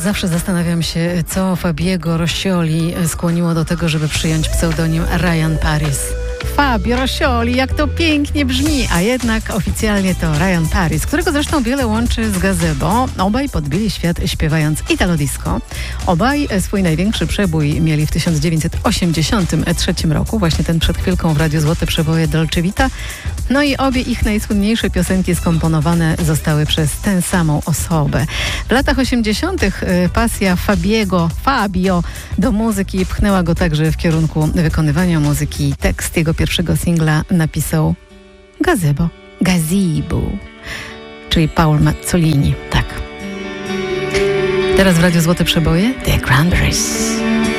zawsze zastanawiam się, co Fabiego Roscioli skłoniło do tego, żeby przyjąć pseudonim Ryan Paris. Fabio Roscioli, jak to pięknie brzmi, a jednak oficjalnie to Ryan Paris, którego zresztą wiele łączy z Gazebo. Obaj podbili świat śpiewając Italo Disco. Obaj swój największy przebój mieli w 1983 roku, właśnie ten przed chwilką w Radiu Złote Przeboje Dolce Vita. No i obie ich najsłynniejsze piosenki skomponowane zostały przez tę samą osobę. W latach 80. pasja Fabio do muzyki pchnęła go także w kierunku wykonywania muzyki. Tekst jego pierwszego singla napisał Gazebo, czyli Paul Mazzolini. Tak. Teraz w Radiu Złote Przeboje The Cranberries.